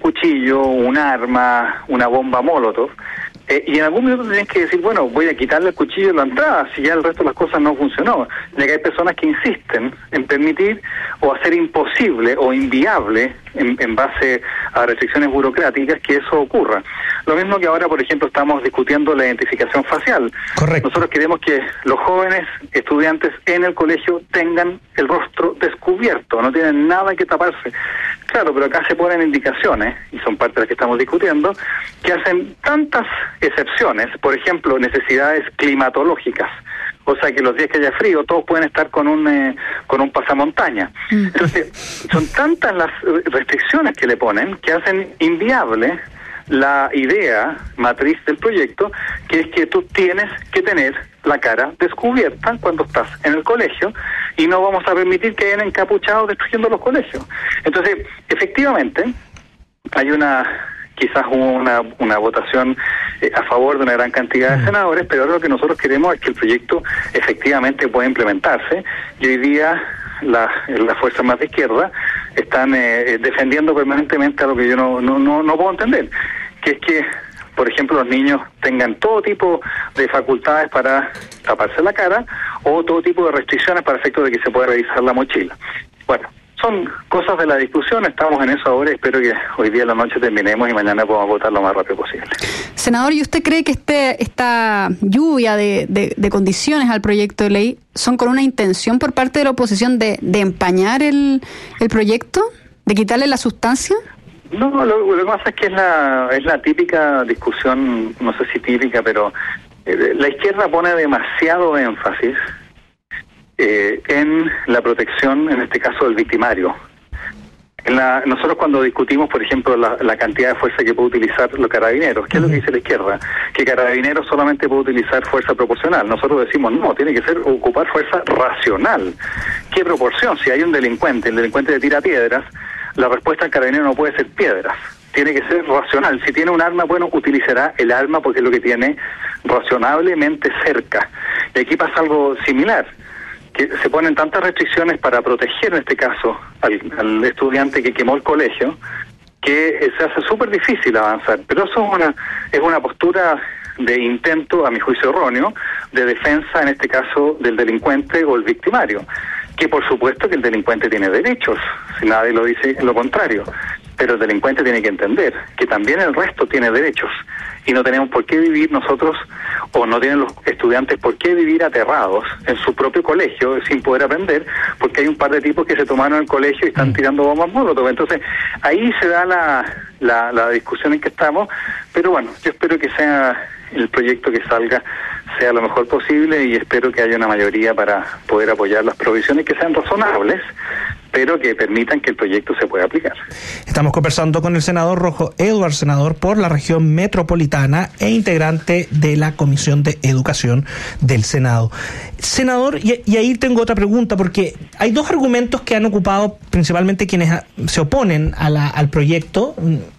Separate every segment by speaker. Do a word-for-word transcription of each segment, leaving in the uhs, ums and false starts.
Speaker 1: cuchillo, un arma, una bomba Molotov, eh, y en algún momento tienes que decir, bueno, voy a quitarle el cuchillo de la entrada si ya el resto de las cosas no funcionó. Ya que hay personas que insisten en permitir o hacer imposible o inviable en, en base a restricciones burocráticas que eso ocurra. Lo mismo que ahora, por ejemplo, estamos discutiendo la identificación facial.
Speaker 2: Correcto.
Speaker 1: Nosotros queremos que los jóvenes estudiantes en el colegio tengan el rostro descubierto, no tienen nada que taparse. Claro, pero acá se ponen indicaciones, y son parte de las que estamos discutiendo, que hacen tantas excepciones, por ejemplo, necesidades climatológicas. O sea, que los días que haya frío, todos pueden estar con un eh, con un pasamontaña. Entonces, son tantas las restricciones que le ponen que hacen inviable la idea matriz del proyecto, que es que tú tienes que tener la cara descubierta cuando estás en el colegio, y no vamos a permitir que hayan encapuchados destruyendo los colegios. Entonces, efectivamente, hay una... quizás una, una votación eh, a favor de una gran cantidad de senadores, pero ahora lo que nosotros queremos es que el proyecto efectivamente pueda implementarse, y hoy día la, las fuerzas más de izquierda están eh, defendiendo permanentemente algo que yo no, no, no, no puedo entender, que es que, por ejemplo, los niños tengan todo tipo de facultades para taparse la cara, o todo tipo de restricciones para efecto de que se pueda revisar la mochila. Bueno, son cosas de la discusión, estamos en eso ahora, espero que hoy día en la noche terminemos y mañana podamos votar lo más rápido posible.
Speaker 3: Senador, ¿y usted cree que este esta lluvia de, de, de condiciones al proyecto de ley son con una intención por parte de la oposición de, de empañar el, el proyecto, de quitarle la sustancia?
Speaker 1: No, lo, lo que pasa es que es la, es la típica discusión, no sé si típica, pero eh, la izquierda pone demasiado énfasis Eh, en la protección, en este caso, del victimario. En la, nosotros cuando discutimos, por ejemplo, la, la cantidad de fuerza que puede utilizar los carabineros, ¿qué es lo que dice la izquierda? Que carabineros solamente puede utilizar fuerza proporcional. Nosotros decimos, no, tiene que ser ocupar fuerza racional. ¿Qué proporción? Si hay un delincuente, el delincuente le tira piedras, la respuesta del carabinero no puede ser piedras. Tiene que ser racional. Si tiene un arma, bueno, utilizará el arma porque es lo que tiene razonablemente cerca. Y aquí pasa algo similar, que se ponen tantas restricciones para proteger, en este caso, al, al estudiante que quemó el colegio, que se hace súper difícil avanzar. Pero eso es una es una postura de intento, a mi juicio erróneo, de defensa, en este caso, del delincuente o el victimario. Que por supuesto que el delincuente tiene derechos, si nadie lo dice lo contrario. Pero el delincuente tiene que entender que también el resto tiene derechos, y no tenemos por qué vivir nosotros, o no tienen los estudiantes por qué vivir aterrados en su propio colegio sin poder aprender, porque hay un par de tipos que se tomaron el colegio y están tirando bombas Molotov. Entonces ahí se da la, la, la discusión en que estamos, pero bueno, yo espero que sea el proyecto que salga sea lo mejor posible, y espero que haya una mayoría para poder apoyar las provisiones que sean razonables, pero que permitan que el proyecto se pueda aplicar.
Speaker 2: Estamos conversando con el senador Rojo Edwards, senador por la región metropolitana e integrante de la Comisión de Educación del Senado. Senador, y, y ahí tengo otra pregunta, porque hay dos argumentos que han ocupado principalmente quienes a, se oponen a la, al proyecto,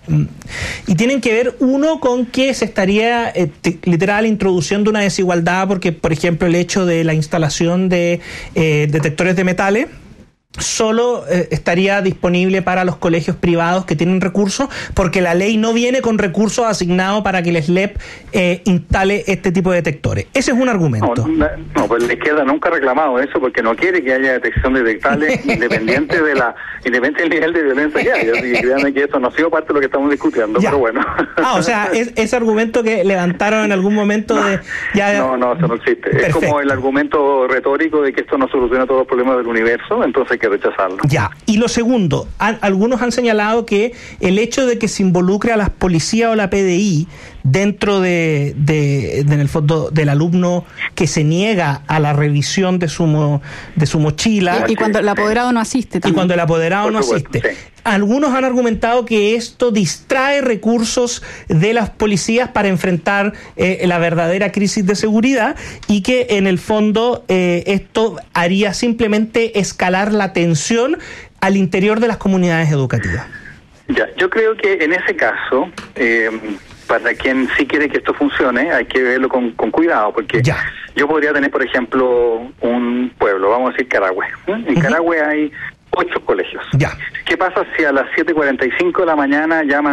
Speaker 2: y tienen que ver, uno, con que se estaría eh, te, literal introduciendo una desigualdad, porque, por ejemplo, el hecho de la instalación de eh, detectores de metales solo eh, estaría disponible para los colegios privados que tienen recursos, porque la ley no viene con recursos asignados para que el S L E P eh, instale este tipo de detectores. Ese es un argumento.
Speaker 1: No, no, pues la izquierda nunca ha reclamado eso, porque no quiere que haya detección de detectables independiente de la independiente del nivel de violencia que hay. Así que créanme que eso no ha sido parte de lo que estamos discutiendo, ya. Pero bueno.
Speaker 2: Ah, o sea, es, ese argumento que levantaron en algún momento
Speaker 1: no,
Speaker 2: de... Ya...
Speaker 1: No, no, eso no existe.
Speaker 2: Perfecto.
Speaker 1: Es como el argumento retórico de que esto no soluciona todos los problemas del universo, entonces hay que rechazarlo.
Speaker 2: Ya, y lo segundo, han, algunos han señalado que el hecho de que se involucre a las policías o la P D I dentro de, de, de en el fondo del alumno que se niega a la revisión de su mo, de su mochila,
Speaker 3: y, y cuando el apoderado no asiste también.
Speaker 2: y cuando el apoderado no asiste, sí. Algunos han argumentado que esto distrae recursos de las policías para enfrentar eh, la verdadera crisis de seguridad, y que en el fondo eh, esto haría simplemente escalar la tensión al interior de las comunidades educativas.
Speaker 1: Ya, yo creo que en ese caso, eh, para quien sí quiere que esto funcione, hay que verlo con, con cuidado, porque ya. Yo podría tener, por ejemplo, un pueblo, vamos a decir Carahue. ¿eh? En uh-huh. Carahue hay ocho colegios.
Speaker 2: Ya.
Speaker 1: ¿Qué pasa si a las siete cuarenta y cinco de la mañana llaman